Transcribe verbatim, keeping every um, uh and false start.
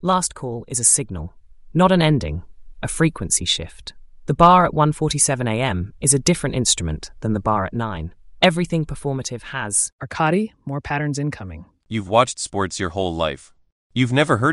Last call is a signal, not an ending, a frequency shift. The bar at one forty-seven a m is a different instrument than the bar at nine. Everything performative has Arcadi, more patterns incoming. You've watched sports your whole life. You've never heard